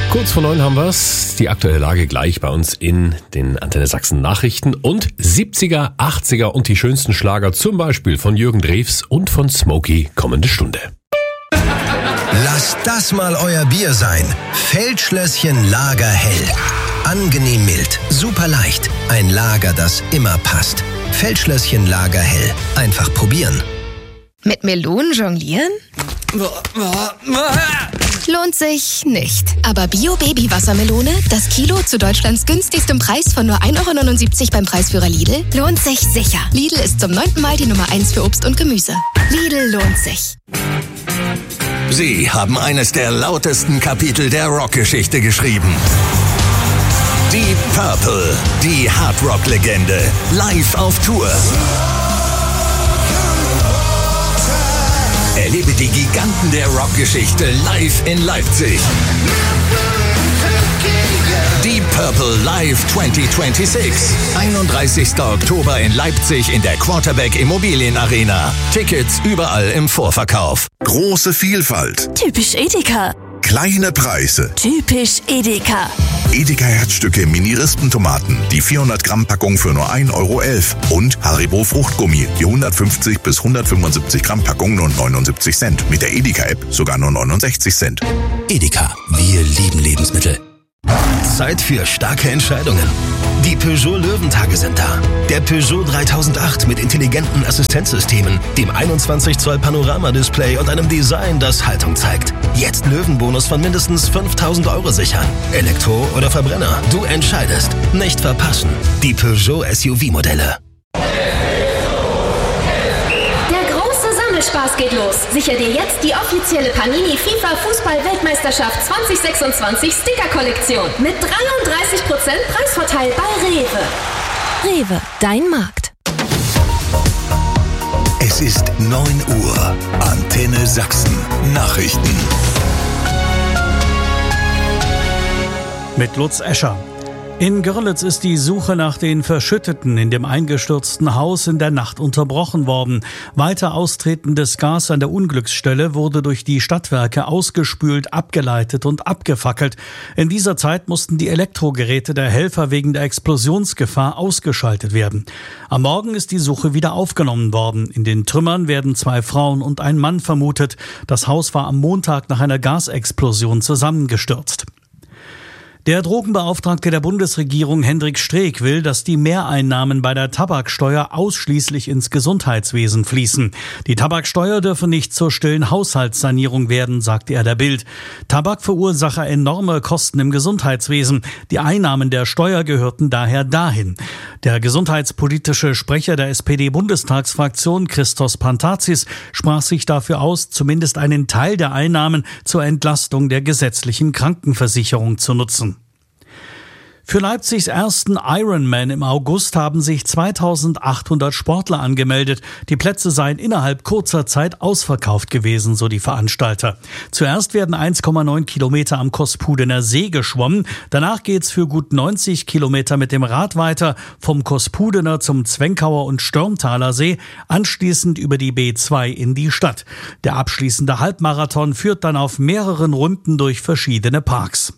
Kurz vor 9 haben wir's. Die aktuelle Lage gleich bei uns in den Antenne Sachsen Nachrichten und 70er, 80er und die schönsten Schlager, zum Beispiel von Jürgen Drews und von Smokey, kommende Stunde. Lasst das mal euer Bier sein. Feldschlösschen Lagerhell. Angenehm mild, super leicht. Ein Lager, das immer passt. Feldschlösschen Lagerhell. Einfach probieren. Mit Melonen jonglieren? Lohnt sich nicht. Aber Bio-Baby-Wassermelone, das Kilo zu Deutschlands günstigstem Preis von nur 1,79 € beim Preisführer Lidl, lohnt sich sicher. Lidl ist zum 9. Mal die Nummer 1 für Obst und Gemüse. Lidl lohnt sich. Sie haben eines der lautesten Kapitel der Rockgeschichte geschrieben. Deep Purple, die Hardrock-Legende, live auf Tour. Erlebe die Giganten der Rockgeschichte live in Leipzig. Deep Purple Live 2026. 31. Oktober in Leipzig in der Quarterback Immobilien Arena. Tickets überall im Vorverkauf. Große Vielfalt. Typisch Edeka. Kleine Preise. Typisch Edeka. Edeka Herzstücke Mini-Rispentomaten, die 400 Gramm Packung für nur 1,11 € und Haribo Fruchtgummi, die 150 bis 175 Gramm Packung nur 79 Cent. Mit der Edeka-App sogar nur 69 Cent. Edeka, wir lieben Lebensmittel. Zeit für starke Entscheidungen. Die Peugeot Löwentage sind da. Der Peugeot 3008 mit intelligenten Assistenzsystemen, dem 21 Zoll Panoramadisplay und einem Design, das Haltung zeigt. Jetzt Löwenbonus von mindestens 5.000 € sichern. Elektro oder Verbrenner, du entscheidest. Nicht verpassen. Die Peugeot SUV-Modelle. Spaß geht los. Sicher dir jetzt die offizielle Panini FIFA Fußball-Weltmeisterschaft 2026 Sticker-Kollektion mit 33% Preisvorteil bei Rewe. Rewe, dein Markt. Es ist 9 Uhr. Antenne Sachsen. Nachrichten. Mit Lutz Escher. In Görlitz ist die Suche nach den Verschütteten in dem eingestürzten Haus in der Nacht unterbrochen worden. Weiter austretendes Gas an der Unglücksstelle wurde durch die Stadtwerke ausgespült, abgeleitet und abgefackelt. In dieser Zeit mussten die Elektrogeräte der Helfer wegen der Explosionsgefahr ausgeschaltet werden. Am Morgen ist die Suche wieder aufgenommen worden. In den Trümmern werden 2 Frauen und ein Mann vermutet. Das Haus war am Montag nach einer Gasexplosion zusammengestürzt. Der Drogenbeauftragte der Bundesregierung Hendrik Streeck will, dass die Mehreinnahmen bei der Tabaksteuer ausschließlich ins Gesundheitswesen fließen. Die Tabaksteuer dürfe nicht zur stillen Haushaltssanierung werden, sagte er der Bild. Tabak verursache enorme Kosten im Gesundheitswesen. Die Einnahmen der Steuer gehörten daher dahin. Der gesundheitspolitische Sprecher der SPD-Bundestagsfraktion, Christos Pantazis, sprach sich dafür aus, zumindest einen Teil der Einnahmen zur Entlastung der gesetzlichen Krankenversicherung zu nutzen. Für Leipzigs ersten Ironman im August haben sich 2800 Sportler angemeldet. Die Plätze seien innerhalb kurzer Zeit ausverkauft gewesen, so die Veranstalter. Zuerst werden 1,9 Kilometer am Kospudener See geschwommen. Danach geht's für gut 90 Kilometer mit dem Rad weiter, vom Kospudener zum Zwenkauer und Stürmtaler See, anschließend über die B2 in die Stadt. Der abschließende Halbmarathon führt dann auf mehreren Runden durch verschiedene Parks.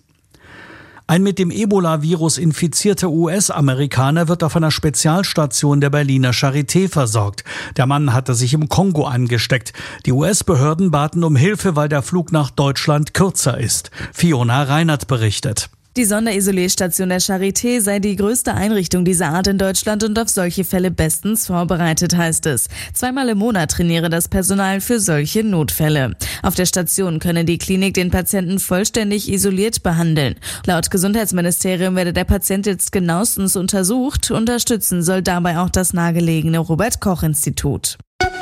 Ein mit dem Ebola-Virus infizierter US-Amerikaner wird auf einer Spezialstation der Berliner Charité versorgt. Der Mann hatte sich im Kongo angesteckt. Die US-Behörden baten um Hilfe, weil der Flug nach Deutschland kürzer ist. Fiona Reinert berichtet. Die Sonderisolierstation der Charité sei die größte Einrichtung dieser Art in Deutschland und auf solche Fälle bestens vorbereitet, heißt es. 2-mal im Monat trainiere das Personal für solche Notfälle. Auf der Station könne die Klinik den Patienten vollständig isoliert behandeln. Laut Gesundheitsministerium werde der Patient jetzt genauestens untersucht. Unterstützen soll dabei auch das nahegelegene Robert-Koch-Institut.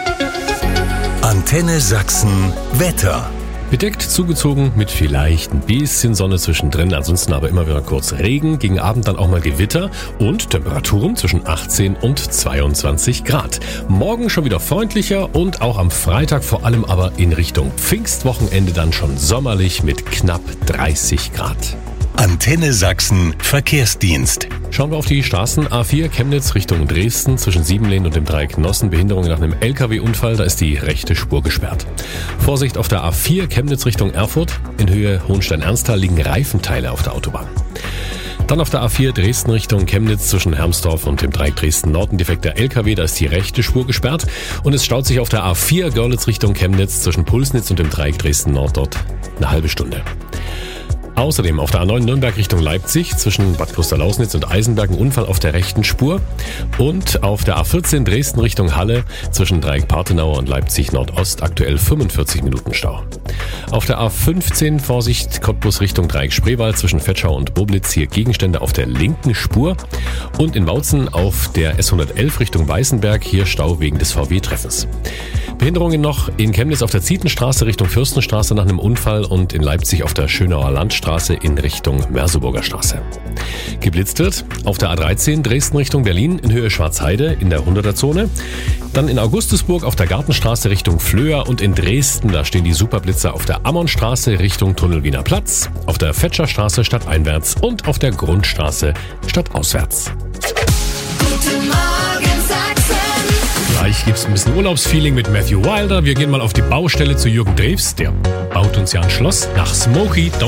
Antenne Sachsen Wetter. Bedeckt, zugezogen, mit vielleicht ein bisschen Sonne zwischendrin, ansonsten aber immer wieder kurz Regen, gegen Abend dann auch mal Gewitter und Temperaturen zwischen 18 und 22 Grad. Morgen schon wieder freundlicher und auch am Freitag vor allem aber in Richtung Pfingstwochenende dann schon sommerlich mit knapp 30 Grad. Antenne Sachsen Verkehrsdienst. Schauen wir auf die Straßen. A4 Chemnitz Richtung Dresden zwischen Siebenlehn und dem Dreieck Nossen. Behinderung nach einem LKW-Unfall, da ist die rechte Spur gesperrt. Vorsicht auf der A4 Chemnitz Richtung Erfurt. In Höhe Hohenstein-Ernsthal liegen Reifenteile auf der Autobahn. Dann auf der A4 Dresden Richtung Chemnitz zwischen Hermsdorf und dem Dreieck Dresden-Nord ein defekter LKW, da ist die rechte Spur gesperrt. Und es staut sich auf der A4 Görlitz Richtung Chemnitz zwischen Pulsnitz und dem Dreieck Dresden-Nord dort eine halbe Stunde. Außerdem auf der A9 Nürnberg Richtung Leipzig zwischen Bad Klosterlausnitz und Eisenberg ein Unfall auf der rechten Spur. Und auf der A14 Dresden Richtung Halle zwischen Dreieck Partenauer und Leipzig Nordost aktuell 45 Minuten Stau. Auf der A15 Vorsicht Cottbus Richtung Dreieck Spreewald zwischen Vetschau und Boblitz hier Gegenstände auf der linken Spur. Und in Bautzen auf der S111 Richtung Weißenberg hier Stau wegen des VW-Treffens. Behinderungen noch in Chemnitz auf der Zietenstraße Richtung Fürstenstraße nach einem Unfall und in Leipzig auf der Schönauer Landstraße in Richtung Merseburger Straße. Geblitzt wird auf der A13 Dresden Richtung Berlin in Höhe Schwarzheide in der 100er-Zone. Dann in Augustusburg auf der Gartenstraße Richtung Flöa und in Dresden, da stehen die Superblitzer auf der Ammonstraße Richtung Tunnel Wiener Platz, auf der Fetscherstraße stadteinwärts und auf der Grundstraße stadtauswärts. Guten Morgen Sachsen. Gleich gibt's ein bisschen Urlaubsfeeling mit Matthew Wilder. Wir gehen mal auf die Baustelle zu Jürgen Drews. Der baut uns ja ein Schloss nach Smokey.